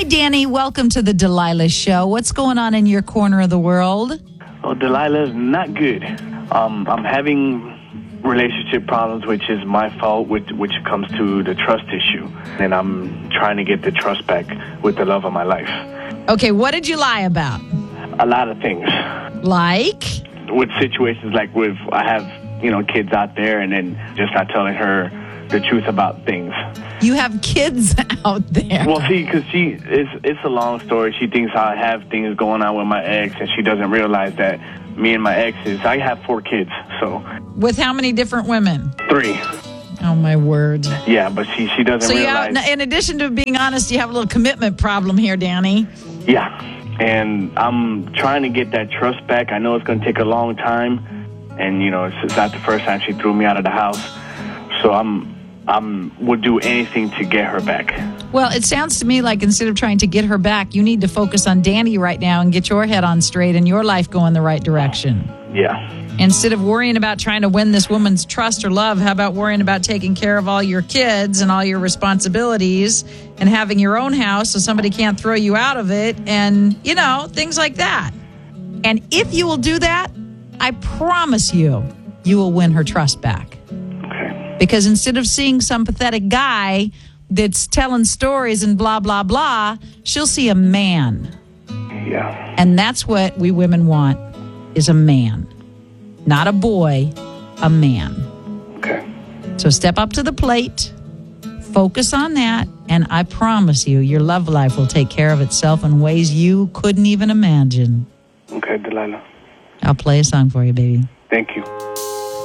Hi, Danny. Welcome to the Delilah Show. What's going on in your corner of the world? Well, Delilah's not good. I'm having relationship problems, which is my fault, which comes to the trust issue. And I'm trying to get the trust back with the love of my life. Okay, what did you lie about? A lot of things. Like? With situations like with, I have, kids out there, and then just not telling her the truth about things. You have kids out there. Well, see, because it's a long story. She thinks I have things going on with my ex, and she doesn't realize that me and my exes, I have 4 kids, so. With how many different women? 3. Oh, my word. Yeah, but she doesn't realize. So in addition to being honest, you have a little commitment problem here, Danny. Yeah, and I'm trying to get that trust back. I know it's going to take a long time, and, it's not the first time she threw me out of the house. So would do anything to get her back. Well, it sounds to me like instead of trying to get her back, you need to focus on Danny right now and get your head on straight and your life go in the right direction. Yeah. Instead of worrying about trying to win this woman's trust or love, how about worrying about taking care of all your kids and all your responsibilities and having your own house so somebody can't throw you out of it and, things like that. And if you will do that, I promise you will win her trust back. Okay. Because instead of seeing some pathetic guy that's telling stories and blah, blah, blah, she'll see a man. Yeah. And that's what we women want, is a man. Not a boy, a man. Okay. So step up to the plate, focus on that, and I promise you, your love life will take care of itself in ways you couldn't even imagine. Okay, Delilah. I'll play a song for you, baby. Thank you.